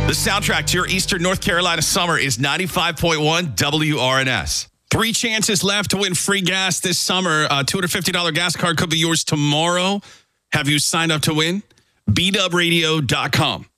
The soundtrack to your Eastern North Carolina summer is 95.1 WRNS. 3 chances left to win free gas this summer. A $250 gas card could be yours tomorrow. Have you signed up to win? BDubRadio.com.